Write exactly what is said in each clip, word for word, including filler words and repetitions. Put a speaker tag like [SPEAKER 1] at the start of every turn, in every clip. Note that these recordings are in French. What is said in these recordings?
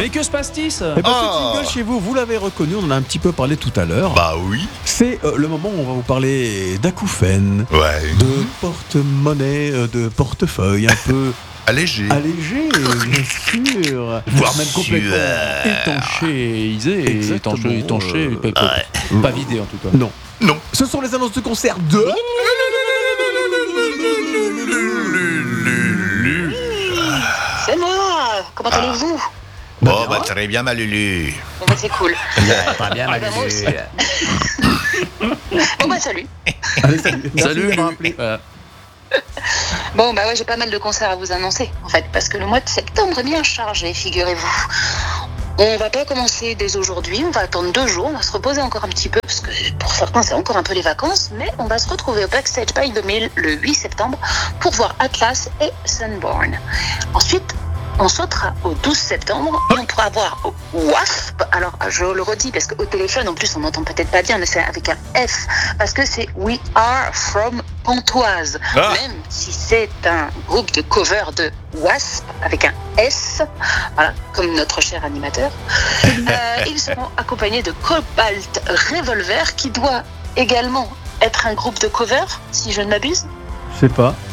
[SPEAKER 1] Mais que se passe-t-il?
[SPEAKER 2] Eh ben,
[SPEAKER 3] Oh.
[SPEAKER 2] ce jingle chez vous, vous l'avez reconnu, on en a un petit peu parlé tout à l'heure.
[SPEAKER 3] Bah oui.
[SPEAKER 2] C'est euh, le moment où on va vous parler d'acouphènes,
[SPEAKER 3] Ouais.
[SPEAKER 2] de porte-monnaie, euh, de portefeuille un peu
[SPEAKER 3] Allégé.
[SPEAKER 2] allégé, bien sûr, voire même complètement
[SPEAKER 1] Étanchéisé.
[SPEAKER 2] Exactement.
[SPEAKER 1] Étanché, étanché,
[SPEAKER 2] Euh,
[SPEAKER 1] pas, pas-
[SPEAKER 2] ouais.
[SPEAKER 1] pas vidé en tout cas.
[SPEAKER 2] Non.
[SPEAKER 3] Non.
[SPEAKER 2] Ce sont les annonces de concert de...
[SPEAKER 4] C'est moi. Comment allez-vous?
[SPEAKER 3] Bon, bah très bien, ma Lulu.
[SPEAKER 4] Bon bah c'est cool.
[SPEAKER 1] Pas bien,
[SPEAKER 4] Ah, bah, moi aussi. Bon bah salut.
[SPEAKER 2] Allez, salut. Merci
[SPEAKER 1] Salut,
[SPEAKER 2] de m'avoir
[SPEAKER 1] Lulu.
[SPEAKER 2] appelé.
[SPEAKER 1] Voilà.
[SPEAKER 4] Bon bah ouais, j'ai pas mal de concerts à vous annoncer en fait, parce que le mois de septembre est bien chargé, figurez-vous. On va pas commencer dès aujourd'hui, on va attendre deux jours, on va se reposer encore un petit peu, parce que pour certains c'est encore un peu les vacances, mais on va se retrouver au Backstage by deux mille le huit septembre pour voir Atlas et Sunborn. Ensuite, on sautera au douze septembre et on pourra voir au W A S P. Alors, je le redis parce qu'au téléphone, en plus, on n'entend peut-être pas bien, mais c'est avec un F, parce que c'est We Are From Pontoise.
[SPEAKER 3] Ah.
[SPEAKER 4] Même si c'est un groupe de cover de W A S P avec un S, voilà, comme notre cher animateur, euh, ils seront accompagnés de Cobalt Revolver, qui doit également être un groupe de cover, si je ne m'abuse.
[SPEAKER 2] Je sais pas.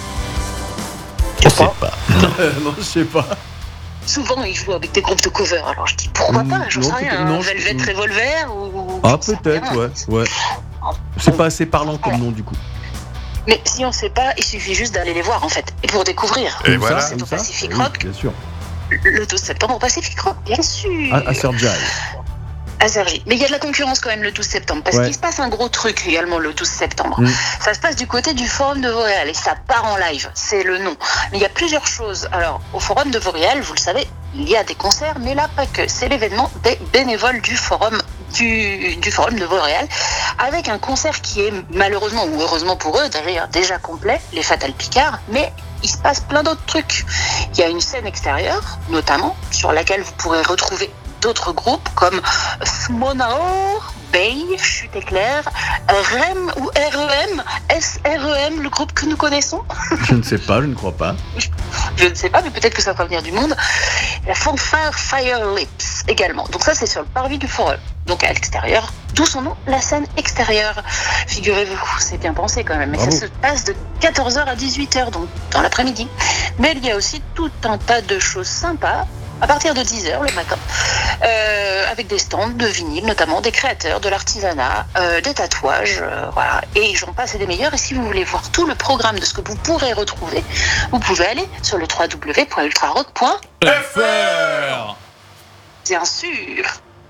[SPEAKER 3] Je sais pas.
[SPEAKER 2] Euh, non, je sais pas.
[SPEAKER 4] Souvent, ils jouent avec des groupes de cover, alors je dis pourquoi
[SPEAKER 2] Mm,
[SPEAKER 4] pas, j'en
[SPEAKER 2] non,
[SPEAKER 4] sais
[SPEAKER 2] peut-être-
[SPEAKER 4] rien,
[SPEAKER 2] non,
[SPEAKER 4] un
[SPEAKER 2] je-
[SPEAKER 4] Velvet Revolver ou...
[SPEAKER 2] Ah,
[SPEAKER 4] j'en sais
[SPEAKER 2] peut-être,
[SPEAKER 4] rien.
[SPEAKER 2] ouais. ouais. C'est pas assez parlant comme nom, du coup.
[SPEAKER 4] Mais si on sait pas, il suffit juste d'aller les voir en fait, et pour découvrir.
[SPEAKER 3] Et
[SPEAKER 2] Comme
[SPEAKER 3] voilà.
[SPEAKER 2] ça,
[SPEAKER 4] C'est
[SPEAKER 2] comme
[SPEAKER 4] au
[SPEAKER 2] ça.
[SPEAKER 4] Pacific
[SPEAKER 2] Oui,
[SPEAKER 4] Rock.
[SPEAKER 2] bien sûr.
[SPEAKER 4] Le douze septembre au Pacific Rock, bien sûr.
[SPEAKER 2] À, à Sergi.
[SPEAKER 4] À Sergi. Mais il y a de la concurrence quand même le douze septembre, parce
[SPEAKER 2] Ouais.
[SPEAKER 4] qu'il se passe un gros truc également le douze septembre.
[SPEAKER 2] Mm.
[SPEAKER 4] Ça se passe du côté du Forum de Vauréal, et ça part en live, c'est le nom. Mais il y a plusieurs choses. Alors, au Forum de Vauréal, vous le savez, il y a des concerts, mais là, pas que. C'est l'événement des bénévoles du Forum du, du Forum de Vauréal, avec un concert qui est malheureusement, ou heureusement pour eux, d'ailleurs, déjà complet, les Fatal Picard, mais il se passe plein d'autres trucs. Il y a une scène extérieure, notamment, sur laquelle vous pourrez retrouver d'autres groupes comme Smonao, Bay, Chute Éclair, R E M ou R E M, S R E M, le groupe que nous connaissons.
[SPEAKER 2] Je ne sais pas, je ne crois pas.
[SPEAKER 4] Je ne sais pas, mais peut-être que ça va venir du monde. La fanfare Fire Lips également. Donc ça, c'est sur le parvis du Forum. Donc à l'extérieur, d'où son nom, la scène extérieure. Figurez-vous, c'est bien pensé quand même. Mais
[SPEAKER 2] Bravo.
[SPEAKER 4] ça se passe de quatorze heures à dix-huit heures, donc dans l'après-midi. Mais il y a aussi tout un tas de choses sympas à partir de dix heures le matin, euh, avec des stands de vinyle, notamment des créateurs, de l'artisanat, euh, des tatouages, euh, voilà. Et j'en passe et des meilleurs. Et si vous voulez voir tout le programme de ce que vous pourrez retrouver, vous pouvez aller sur le w w w point ultrarock point
[SPEAKER 1] F R.
[SPEAKER 4] bien sûr.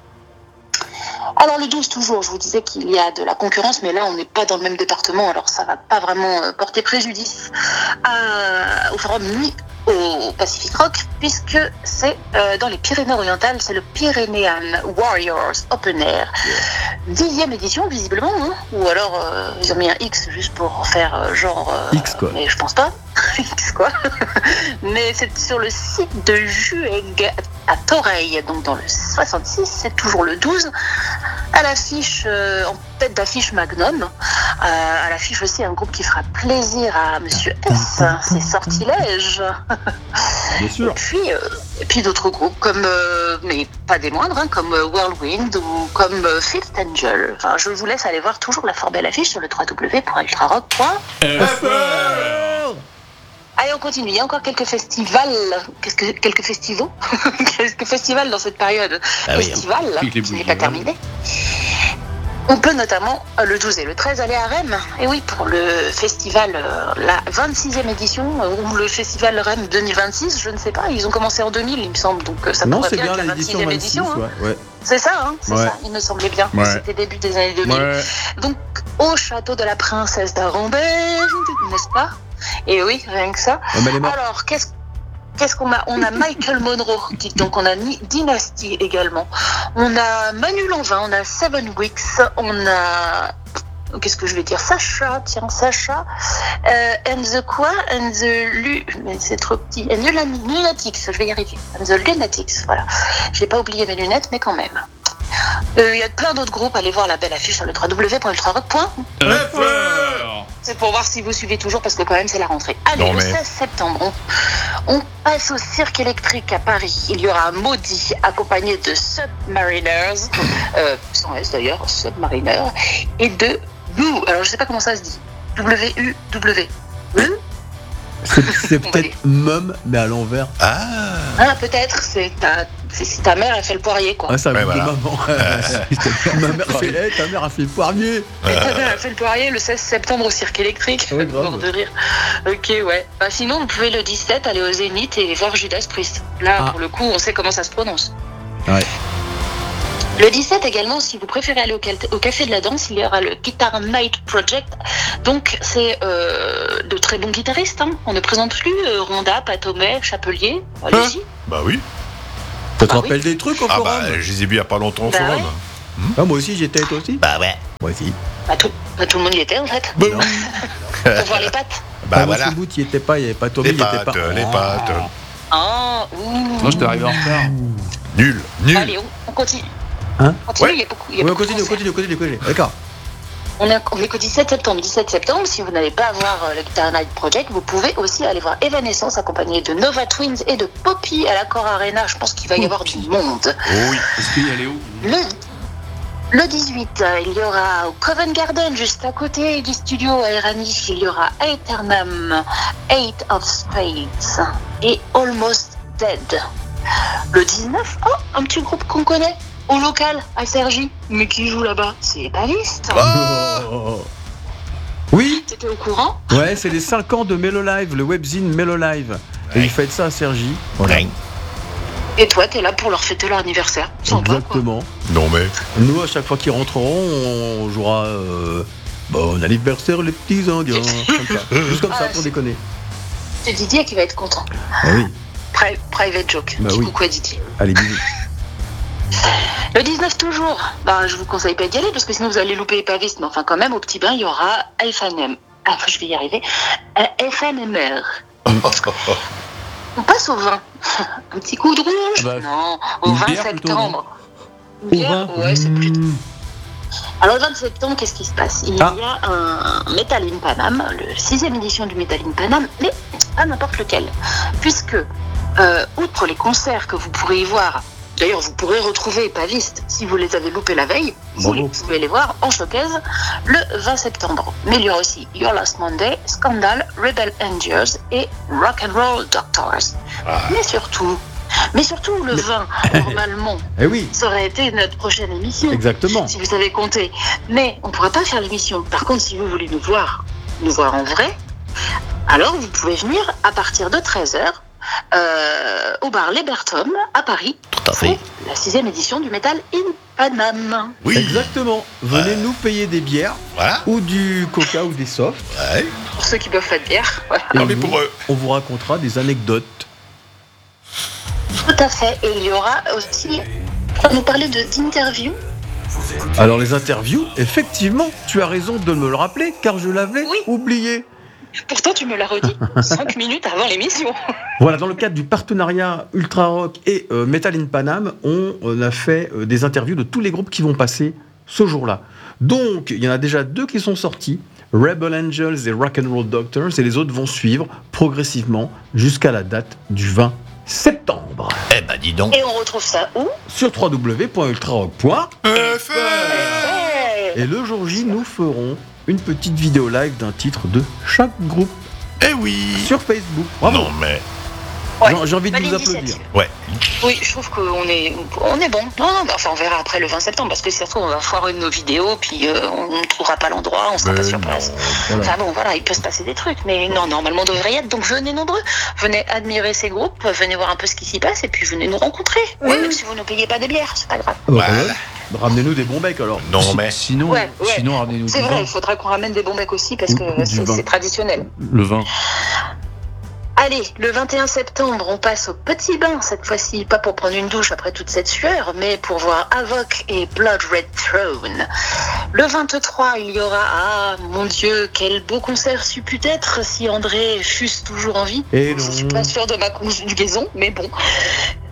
[SPEAKER 4] Alors le douze toujours, je vous disais qu'il y a de la concurrence, mais là on n'est pas dans le même département, alors ça va pas vraiment euh, porter préjudice à- au Forum ni au Pacific Rock, puisque c'est euh, dans les Pyrénées-Orientales, c'est le Pyrenean Warriors Open Air, dixième édition visiblement, hein, ou alors euh, ils ont mis un X juste pour faire euh, genre... euh,
[SPEAKER 2] X, quoi.
[SPEAKER 4] Mais je pense pas. X quoi. Mais c'est sur le site de Jueg à Toreil, donc dans le soixante-six, c'est toujours le douze. À l'affiche, euh, en tête d'affiche Magnum, euh, à l'affiche aussi un groupe qui fera plaisir à Monsieur S, c'est Sortilège.
[SPEAKER 2] Bien
[SPEAKER 4] Et
[SPEAKER 2] sûr.
[SPEAKER 4] puis, euh, et puis d'autres groupes comme, euh, mais pas des moindres, hein, comme euh, Whirlwind ou comme euh, Fifth Angel. Enfin, je vous laisse aller voir toujours la fort belle affiche sur le w w w point ultrarock point
[SPEAKER 1] F R.
[SPEAKER 4] Allez, on continue. Il y a encore quelques festivals. Qu'est-ce que quelques festivals Quelques festivals dans cette période
[SPEAKER 3] Ah oui,
[SPEAKER 4] estivale
[SPEAKER 1] pique les
[SPEAKER 4] qui n'est
[SPEAKER 1] bougies,
[SPEAKER 4] pas
[SPEAKER 1] hein.
[SPEAKER 4] terminée. On peut notamment euh, le douze et le treize aller à Rennes. Et oui, pour le festival, euh, la vingt-sixième édition, euh, ou le festival Rennes deux mille vingt-six, je ne sais pas. Ils ont commencé en deux mille, il me semble. Donc euh, ça
[SPEAKER 2] Non,
[SPEAKER 4] pourrait
[SPEAKER 2] c'est
[SPEAKER 4] bien
[SPEAKER 2] bien
[SPEAKER 4] être la
[SPEAKER 2] l'édition
[SPEAKER 4] vingt-sixième
[SPEAKER 2] vingt-six,
[SPEAKER 4] édition. hein.
[SPEAKER 2] ouais. ouais.
[SPEAKER 4] C'est ça, hein, c'est
[SPEAKER 2] Ouais.
[SPEAKER 4] ça. Il me semblait bien.
[SPEAKER 1] Ouais.
[SPEAKER 4] C'était début des années deux mille.
[SPEAKER 1] Ouais.
[SPEAKER 4] Donc, au château de la princesse d'Arambert, n'est-ce pas? Et oui, rien que ça.
[SPEAKER 2] Ouais, mais elle est morte.
[SPEAKER 4] Alors, qu'est-ce qu'est-ce qu'on a? On a Michael Monroe, dites donc, on a Ni- Dynasty également. On a Manu Lanvin, on a Seven Weeks, on a... Qu'est-ce que je vais dire? Sacha, tiens, Sacha. Euh, and the quoi? And the Lu... Mais c'est trop petit. And the Lun- Lunatics, je vais y arriver. And the Lunatics, voilà. J'ai pas oublié mes lunettes, mais quand même. Euh, Il y a plein d'autres groupes, allez voir la belle affiche sur le w w w point ultrarock point
[SPEAKER 1] F R.
[SPEAKER 4] C'est pour voir si vous suivez toujours, parce que quand même c'est la rentrée. Allez,
[SPEAKER 3] Non,
[SPEAKER 4] le
[SPEAKER 3] mais-
[SPEAKER 4] seize septembre, On passe au cirque électrique à Paris. Il y aura Maudit accompagné de Submariners, euh, sans S d'ailleurs, Submariner, et de Woo. Alors je sais pas comment ça se dit. W U W. Woo.
[SPEAKER 2] C'est, c'est
[SPEAKER 4] On va
[SPEAKER 2] peut-être
[SPEAKER 4] dire.
[SPEAKER 2] Mum, mais à l'envers.
[SPEAKER 3] Ah.
[SPEAKER 4] Ah, peut-être, c'est ta, c'est, c'est ta mère, elle fait le poirier, quoi.
[SPEAKER 2] Ah, ça
[SPEAKER 3] Ouais,
[SPEAKER 2] veut dire
[SPEAKER 3] voilà.
[SPEAKER 2] maman. Ma mère fait hey, ta mère a fait le poirier.
[SPEAKER 4] Et ta mère, elle fait le poirier le seize septembre au cirque électrique.
[SPEAKER 2] Ouais, grave.
[SPEAKER 4] Mort de rire. Ok, ouais. Bah, sinon, vous pouvez le dix-sept aller au Zénith et voir Judas Priest. Là,
[SPEAKER 2] Ah.
[SPEAKER 4] pour le coup, on sait comment ça se prononce.
[SPEAKER 2] Ouais.
[SPEAKER 4] Le dix-sept également, si vous préférez aller au, cal- au Café de la Danse, il y aura le Guitar Night Project. Donc, c'est euh, de très bons guitaristes. Hein. On ne présente plus euh, Ronda, Patomet, Chapelier. Allez-y.
[SPEAKER 3] Bah oui.
[SPEAKER 2] Ça te
[SPEAKER 4] Ah
[SPEAKER 2] rappelle des trucs au
[SPEAKER 3] Ah
[SPEAKER 2] forum?
[SPEAKER 3] bah, je les ai vus il y a pas longtemps au
[SPEAKER 4] Bah
[SPEAKER 3] forum.
[SPEAKER 4] ouais.
[SPEAKER 2] Ah, moi aussi, j'étais, toi aussi?
[SPEAKER 3] Bah ouais.
[SPEAKER 2] Moi aussi.
[SPEAKER 4] Bah, tout, bah, tout le monde y était, en fait.
[SPEAKER 3] Bah,
[SPEAKER 2] Non.
[SPEAKER 4] Pour voir les pattes.
[SPEAKER 3] bah
[SPEAKER 2] Ah, moi,
[SPEAKER 3] voilà.
[SPEAKER 2] ce bout, il n'y était pas, il n'y avait pas Tommy,
[SPEAKER 3] Les
[SPEAKER 2] il n'y était
[SPEAKER 3] pattes,
[SPEAKER 2] pas.
[SPEAKER 3] les pattes.
[SPEAKER 4] Ah, ouh.
[SPEAKER 1] Moi, j'étais arrivé en retard.
[SPEAKER 3] Nul, nul.
[SPEAKER 4] Allez, on, on continue.
[SPEAKER 2] Hein?
[SPEAKER 4] Continue,
[SPEAKER 3] Ouais.
[SPEAKER 4] il y a beaucoup. il y a
[SPEAKER 2] Ouais, on
[SPEAKER 4] beaucoup de
[SPEAKER 2] continue, on
[SPEAKER 4] concerts.
[SPEAKER 2] continue, on continue, on continue. D'accord.
[SPEAKER 4] On est, on est qu'au dix-sept septembre. dix-sept septembre, si vous n'allez pas voir euh, le Guitar Night Project, vous pouvez aussi aller voir Evanescence accompagné de Nova Twins et de Poppy à l'Accor Arena. Je pense qu'il va y avoir du monde.
[SPEAKER 3] Oh oui.
[SPEAKER 1] Est-ce qu'il y a Léo?
[SPEAKER 4] Le, le dix-huit, euh, il y aura au Covent Garden, juste à côté du studio à Erani, il y aura Aeternum, Eight of Spades et Almost Dead. Le dix-neuf, oh, un petit groupe qu'on connaît, au local, à Cergy. Mais qui joue là-bas? C'est Paviste.
[SPEAKER 2] Oh. Oui,
[SPEAKER 4] T'étais au courant?
[SPEAKER 2] ouais, c'est les cinq ans de Mellow Live, le webzine Mellow Live. Et
[SPEAKER 3] Ouais.
[SPEAKER 2] ils fêtent ça à Cergy.
[SPEAKER 3] Ouais.
[SPEAKER 4] Et toi, t'es là pour leur fêter leur anniversaire. Sympa, quoi.
[SPEAKER 2] Exactement.
[SPEAKER 3] Non mais.
[SPEAKER 2] Nous, à chaque fois qu'ils rentreront, on jouera euh, bon anniversaire les petits Indiens. Comme ça. Juste comme ça,
[SPEAKER 4] Ah,
[SPEAKER 2] pour
[SPEAKER 4] c'est-
[SPEAKER 2] déconner.
[SPEAKER 4] C'est Didier qui va être content.
[SPEAKER 2] Ah oui,
[SPEAKER 4] Pri- private joke.
[SPEAKER 2] Bah
[SPEAKER 4] Petit
[SPEAKER 2] oui.
[SPEAKER 4] coucou à Didier.
[SPEAKER 2] allez, bisous.
[SPEAKER 4] Le dix-neuf toujours. Bah, je vous conseille pas d'y aller parce que sinon vous allez louper les pavistes. Mais enfin, quand même, au petit bain, il y aura F N M. Ah, je vais y arriver. Euh, F N M R. On passe au vin. Un petit coup de rouge.
[SPEAKER 1] Bah,
[SPEAKER 4] Non, au
[SPEAKER 1] une
[SPEAKER 4] vingt
[SPEAKER 1] bière plutôt,
[SPEAKER 4] septembre. Une
[SPEAKER 2] Au
[SPEAKER 4] bière,
[SPEAKER 2] vin.
[SPEAKER 4] ouais, c'est plus.
[SPEAKER 2] Mmh.
[SPEAKER 4] Alors le vingt septembre, qu'est-ce qui se passe? Il
[SPEAKER 2] Ah.
[SPEAKER 4] y a un Metal in Paname, le sixième édition du Metal in Paname, mais pas n'importe lequel. Puisque, euh, outre les concerts que vous pourrez y voir, d'ailleurs vous pourrez retrouver Paviste si vous les avez loupés la veille, vous
[SPEAKER 2] Bravo.
[SPEAKER 4] les pouvez les voir en showcase le vingt septembre. Mais il y aura aussi Your Last Monday, Scandal, Rebel Angels et Rock and Roll Doctors.
[SPEAKER 3] Ah.
[SPEAKER 4] Mais surtout, mais surtout le vingt, normalement,
[SPEAKER 2] Eh oui,
[SPEAKER 4] ça aurait été notre prochaine émission
[SPEAKER 2] exactement.
[SPEAKER 4] si vous savez compter. Mais on ne pourra pas faire l'émission. Par contre, si vous voulez nous voir, nous voir en vrai, alors vous pouvez venir à partir de treize heures euh, au bar Libertum à Paris
[SPEAKER 3] Tout à fait.
[SPEAKER 4] pour la sixième édition du Metal in Paname.
[SPEAKER 3] Oui.
[SPEAKER 2] Exactement. Venez nous payer des bières
[SPEAKER 3] Voilà.
[SPEAKER 2] ou du coca ou des softs.
[SPEAKER 3] Ouais.
[SPEAKER 4] Pour ceux qui peuvent pas de bière. Voilà.
[SPEAKER 2] Et
[SPEAKER 3] Non mais
[SPEAKER 2] nous,
[SPEAKER 3] pour eux.
[SPEAKER 2] on vous racontera des anecdotes.
[SPEAKER 4] Tout à fait. Et il y aura aussi, on nous parlait de d'interviews.
[SPEAKER 2] Alors les interviews, effectivement, tu as raison de me le rappeler car je l'avais
[SPEAKER 4] Oui.
[SPEAKER 2] oublié.
[SPEAKER 4] Pourtant, tu me l'as redit cinq minutes avant l'émission.
[SPEAKER 2] Voilà, dans le cadre du partenariat Ultra Rock et euh, Metal in Paname, on, on a fait euh, des interviews de tous les groupes qui vont passer ce jour-là. Donc, il y en a déjà deux qui sont sortis, Rebel Angels et Rock and Roll Doctors, et les autres vont suivre progressivement jusqu'à la date du vingt septembre.
[SPEAKER 3] Eh ben dis donc.
[SPEAKER 4] Et on retrouve ça où?
[SPEAKER 2] Sur w w w point ultra rock point f r.
[SPEAKER 3] F R.
[SPEAKER 2] Et le jour J, nous ferons une petite vidéo live d'un titre de chaque groupe
[SPEAKER 3] Eh oui.
[SPEAKER 2] sur Facebook. Bravo.
[SPEAKER 3] Non mais.
[SPEAKER 4] Ouais.
[SPEAKER 2] J'ai- J'ai envie de
[SPEAKER 4] Belle
[SPEAKER 2] vous
[SPEAKER 4] initiative.
[SPEAKER 2] applaudir.
[SPEAKER 3] Ouais.
[SPEAKER 4] Oui, je trouve qu'on est, on est bon. Non, non, mais enfin, on verra après le vingt septembre, parce que si ça se trouve, on va foirer nos vidéos, puis euh, on ne trouvera pas l'endroit, on sera pas
[SPEAKER 3] Mais
[SPEAKER 4] sur
[SPEAKER 3] non.
[SPEAKER 4] place.
[SPEAKER 2] Voilà.
[SPEAKER 4] Enfin bon, voilà, il peut se passer des trucs, mais non, normalement, on devrait y être. Donc venez nombreux, venez admirer ces groupes, venez voir un peu ce qui s'y passe, et puis venez nous rencontrer. Oui, même si vous ne payez pas des bières, c'est pas grave.
[SPEAKER 2] Ah bah,
[SPEAKER 3] Voilà.
[SPEAKER 2] quand même. Ramenez-nous des bons becs alors.
[SPEAKER 3] Non
[SPEAKER 1] Si-
[SPEAKER 3] mais.
[SPEAKER 1] Sinon,
[SPEAKER 4] Ouais, ouais.
[SPEAKER 1] sinon ramenez-nous
[SPEAKER 4] C'est
[SPEAKER 1] du
[SPEAKER 4] vrai,
[SPEAKER 1] vin.
[SPEAKER 4] il faudra qu'on ramène des bons becs aussi, parce
[SPEAKER 2] Ou-
[SPEAKER 4] que
[SPEAKER 2] ou du
[SPEAKER 4] c'est
[SPEAKER 2] vin.
[SPEAKER 4] c'est traditionnel.
[SPEAKER 1] Le vin.
[SPEAKER 4] Allez, le vingt et un septembre, on passe au petit bain cette fois-ci, pas pour prendre une douche après toute cette sueur, mais pour voir Avoc et Blood Red Throne. Le vingt-trois, il y aura, ah mon Dieu, quel beau concert c'eût pu être si André fût toujours en vie.
[SPEAKER 2] Et
[SPEAKER 4] Je
[SPEAKER 2] non.
[SPEAKER 4] suis pas sûre de ma conjugaison, mais bon.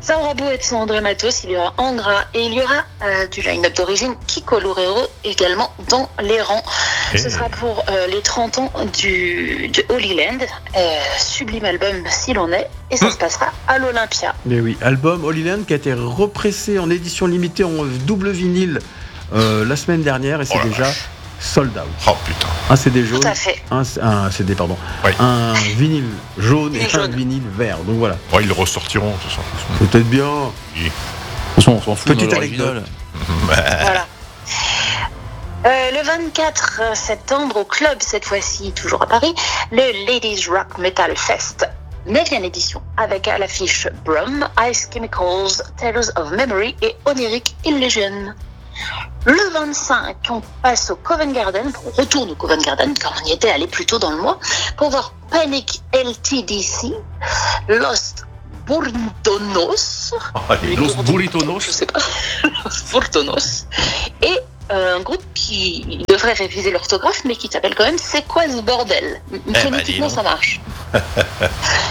[SPEAKER 4] Ça aura beau être sans André Matos, il y aura Angra et il y aura euh, du line-up d'origine Kiko Loureiro également dans les rangs.
[SPEAKER 3] Hey.
[SPEAKER 4] Ce sera pour euh, les trente ans du, de Holy Land, euh, sublime album s'il en est, et ça
[SPEAKER 3] Mm.
[SPEAKER 4] se passera à l'Olympia.
[SPEAKER 2] Mais oui, album Holy Land qui a été repressé en édition limitée en double vinyle euh, la semaine dernière et c'est
[SPEAKER 3] Oh la
[SPEAKER 2] déjà
[SPEAKER 3] vache.
[SPEAKER 2] sold out.
[SPEAKER 3] Oh putain.
[SPEAKER 2] Un C D jaune,
[SPEAKER 4] Tout à fait.
[SPEAKER 2] un, un C D pardon,
[SPEAKER 3] Oui.
[SPEAKER 2] un vinyle jaune et
[SPEAKER 4] Vinyle
[SPEAKER 2] un
[SPEAKER 4] jaune.
[SPEAKER 2] vinyle vert. Donc voilà,
[SPEAKER 3] Ouais, ils le ressortiront, de toute façon.
[SPEAKER 2] peut-être bien.
[SPEAKER 3] Oui.
[SPEAKER 1] De toute façon, on s'en fout.
[SPEAKER 2] Petite
[SPEAKER 1] de
[SPEAKER 2] anecdote.
[SPEAKER 1] l'original.
[SPEAKER 4] Voilà. Euh, le vingt-quatre septembre au club, cette fois-ci toujours à Paris, le Ladies Rock Metal Fest, neuvième édition, avec à l'affiche Brum, Ice Chemicals, Tales of Memory et Oniric Illusion. Le vingt-cinq, on passe au Covent Garden, on retourne au Covent Garden, car on y était allé plus tôt dans le mois, pour voir Panic L T D C, Lost Bourdonos,
[SPEAKER 3] Oh, allez,
[SPEAKER 1] Los
[SPEAKER 4] je
[SPEAKER 1] Burritonos.
[SPEAKER 4] sais pas, Los Bourdonos, et euh, un groupe qui devrait réviser l'orthographe, mais qui s'appelle quand même C'est quoi ce bordel?
[SPEAKER 3] ben, dis
[SPEAKER 4] Phonétiquement,
[SPEAKER 3] donc.
[SPEAKER 4] ça marche.